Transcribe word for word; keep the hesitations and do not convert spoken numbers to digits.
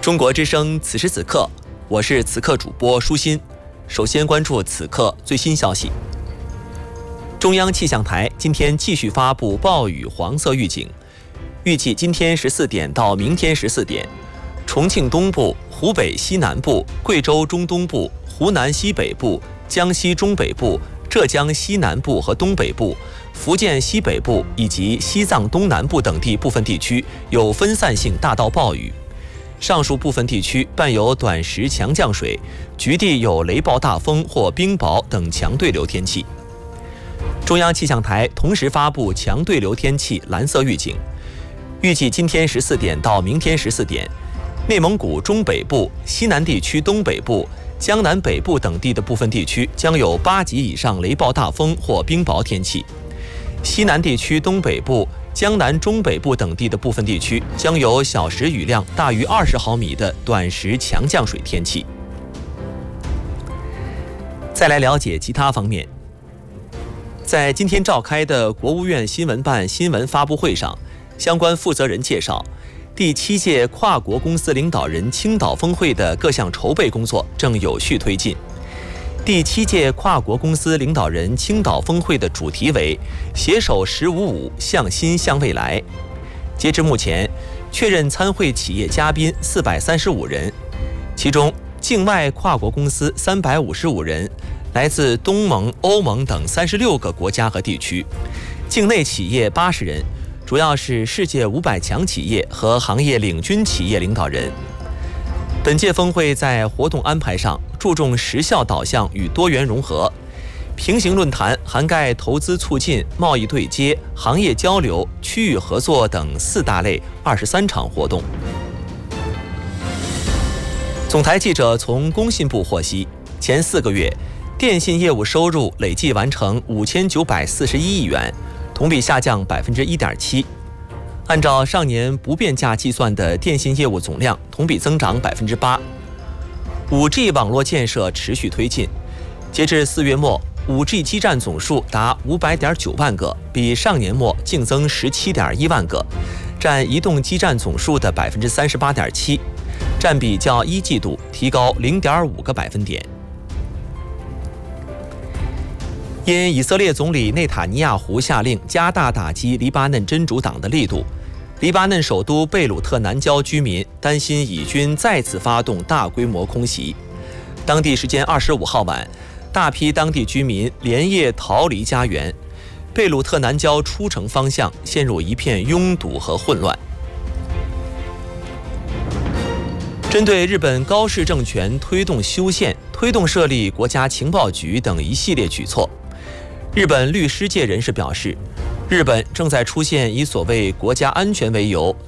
中国之声此时此刻，我是此刻主播舒心。首先关注此刻最新消息。中央气象台今天继续发布暴雨黄色预警，预计今天十四点到明天十四点，重庆东部、湖北西南部、贵州中东部、湖南西北部、江西中北部、浙江西南部和东北部、福建西北部以及西藏东南部等地部分地区有分散性大到暴雨。上述部分地区伴有短时强降水，局地有雷暴大风或冰雹等强对流天气。中央气象台同时发布强对流天气蓝色预警，预计今天十四点到明天十四点，内蒙古中北部、西南地区东北部、江南北部等地的部分地区将有八级以上雷暴大风或冰雹天气；西南地区东北部、江南中北部等地的部分地区将有小时雨量大于二十毫米的短时强降水天气。再来了解其他方面，在今天召开的国务院新闻办新闻发布会上，相关负责人介绍，第七届跨国公司领导人青岛峰会的各项筹备工作正有序推进。第七届跨国公司领导人青岛峰会的主题为“携手十五五，向新向未来”。截至目前，确认参会企业嘉宾四百三十五人，其中境外跨国公司三百五十五人，来自东盟、欧盟等三十六个国家和地区；境内企业八十人，主要是世界五百强企业和行业领军企业领导人。本届峰会在活动安排上注重实效导向与多元融合，平行论坛涵盖投资促进、贸易对接、行业交流、区域合作等四大类二十三场活动。总台记者从工信部获悉，前四个月电信业务收入累计完成五千九百四十一亿元，同比下降百分之一点七。按照上年不变价计算的电信业务总量同比增长百分之八。五 G 网络建设持续推进，截至四月末，五 G 基站总数达五百点九万个，比上年末净增十七点一万个，占移动基站总数的百分之三十八点七，占比较一季度提高零点五个百分点。因以色列总理内塔尼亚胡下令加大打击黎巴嫩真主党的力度，黎巴嫩首都贝鲁特南郊居民担心以军再次发动大规模空袭。当地时间二十五号晚，大批当地居民连夜逃离家园，贝鲁特南郊出城方向陷入一片拥堵和混乱。针对日本高市政权推动修宪、推动设立国家情报局等一系列举措，日本律师界人士表示，日本正在出现以所谓国家安全为由